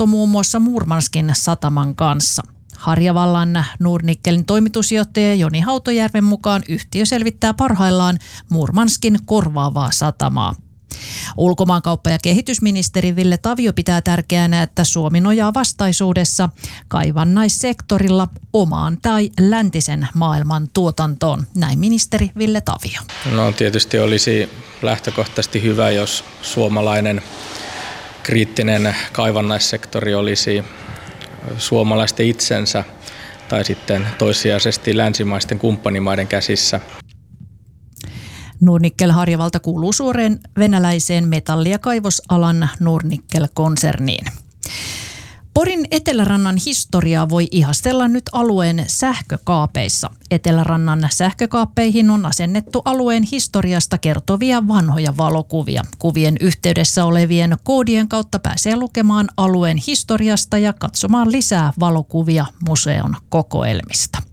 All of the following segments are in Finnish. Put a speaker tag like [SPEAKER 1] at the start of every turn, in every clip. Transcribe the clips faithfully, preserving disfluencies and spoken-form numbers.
[SPEAKER 1] johto muun muassa Murmanskin sataman kanssa. Harjavallan Nordnickelin toimitusjohtaja Joni Hautojärven mukaan yhtiö selvittää parhaillaan Murmanskin korvaavaa satamaa. Ulkomaankauppa- ja kehitysministeri Ville Tavio pitää tärkeänä, että Suomi nojaa vastaisuudessa kaivannaissektorilla omaan tai läntisen maailman tuotantoon. Näin ministeri Ville Tavio.
[SPEAKER 2] No tietysti olisi lähtökohtaisesti hyvä, jos suomalainen kriittinen kaivannaissektori olisi suomalaisten itsensä tai sitten toissijaisesti länsimaisten kumppanimaiden käsissä.
[SPEAKER 1] Nordnickel Harjavalta kuuluu suoreen venäläiseen metalli- ja kaivosalan Nordnickel-konserniin. Porin Etelärannan historiaa voi ihastella nyt alueen sähkökaapeissa. Etelärannan sähkökaappeihin on asennettu alueen historiasta kertovia vanhoja valokuvia. Kuvien yhteydessä olevien koodien kautta pääsee lukemaan alueen historiasta ja katsomaan lisää valokuvia museon kokoelmista.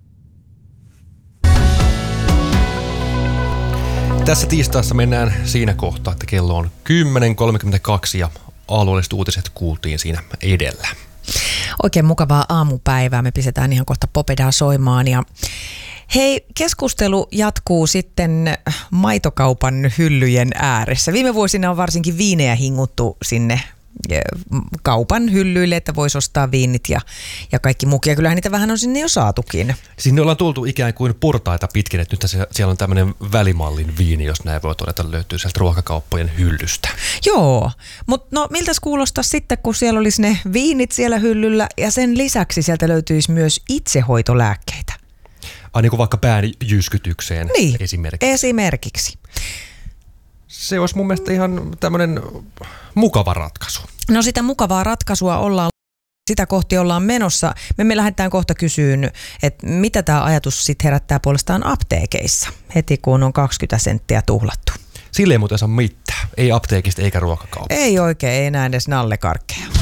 [SPEAKER 3] Tässä tiistaissa mennään siinä kohtaa, että kello on kymmenen kolmekymmentäkaksi ja alueelliset uutiset kuultiin siinä edellä.
[SPEAKER 4] Oikein mukavaa aamupäivää. Me pistetään ihan kohta Popedaa soimaan. Ja hei, keskustelu jatkuu sitten maitokaupan hyllyjen ääressä. Viime vuosina on varsinkin viinejä hinguttu sinne kaupan hyllyille, että voisi ostaa viinit ja, ja kaikki mukia. Kyllähän niitä vähän on sinne jo saatukin.
[SPEAKER 3] Sinne ollaan tultu ikään kuin portaita pitkin, että nyt siellä on tämmöinen välimallin viini, jos näin voi todeta, löytyy sieltä ruokakauppojen hyllystä.
[SPEAKER 4] Joo, mutta no miltäs kuulostaa sitten, kun siellä olisi ne viinit siellä hyllyllä ja sen lisäksi sieltä löytyisi myös itsehoitolääkkeitä.
[SPEAKER 3] Ai niin kuin vaikka pään jyskytykseen
[SPEAKER 4] niin,
[SPEAKER 3] esimerkiksi.
[SPEAKER 4] esimerkiksi.
[SPEAKER 3] Se olisi mun mielestä ihan tämmöinen mukava ratkaisu.
[SPEAKER 4] No sitä mukavaa ratkaisua ollaan, sitä kohti ollaan menossa. Me, me lähdetään kohta kysyyn, että mitä tämä ajatus sitten herättää puolestaan apteekeissa, heti kun on kaksikymmentä senttiä tuhlattu.
[SPEAKER 3] Sille ei muuten saa mitään, ei apteekista eikä ruokakaupasta.
[SPEAKER 4] Ei oikein, ei enää edes nallekarkkeja.